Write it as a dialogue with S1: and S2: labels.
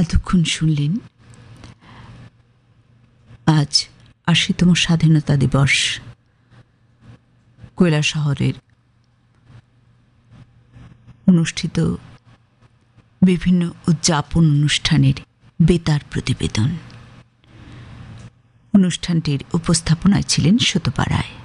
S1: এতক্ষণ শুনলেন আজ ৮০তম স্বাধীনতা দিবস কৈলাসহরের অনুষ্ঠিত বিভিন্ন উদযাপন অনুষ্ঠানের বেতার প্রতিবেদন। অনুষ্ঠানটির উপস্থাপনায় ছিলেন সুতপা রায়।